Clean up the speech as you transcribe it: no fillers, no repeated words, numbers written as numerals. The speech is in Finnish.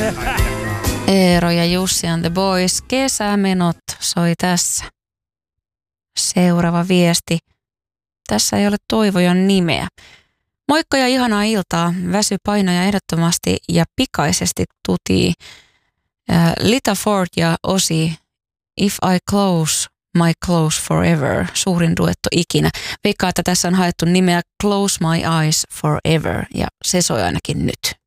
Eero ja Jussi and the Boys. Kesämenot soi tässä. Seuraava viesti. Tässä ei ole Toivojan nimeä. Moikka ja ihanaa iltaa. Väsy painoja ehdottomasti ja pikaisesti tutii Lita Ford ja Ozzy If I Close My Close Forever. Suurin duetto ikinä. Veikkaa, että tässä on haettu nimeä Close My Eyes Forever ja se soi ainakin nyt.